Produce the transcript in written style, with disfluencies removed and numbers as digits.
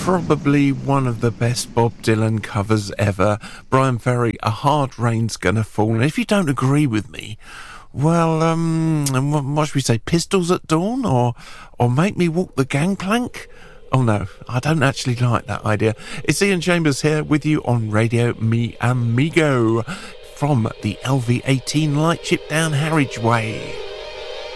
probably one of the best Bob Dylan covers ever. Brian Ferry, A Hard Rain's Gonna Fall. And if you don't agree with me, well, what should we say, Pistols at Dawn? Or Make Me Walk the Gangplank? Oh no, I don't actually like that idea. It's Ian Chambers here with you on Radio Mi Amigo from the LV18 Lightship down Harwich Way.